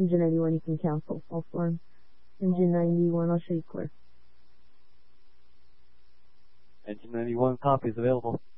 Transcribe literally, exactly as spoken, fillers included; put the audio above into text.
Engine ninety-one, you can cancel. All form. Engine ninety-one, I'll show you clear. Engine ninety-one, copy is available.